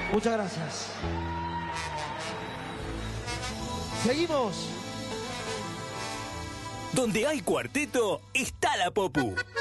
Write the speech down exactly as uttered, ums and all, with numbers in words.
Muchas gracias. Seguimos. Donde hay cuarteto, está la Popu.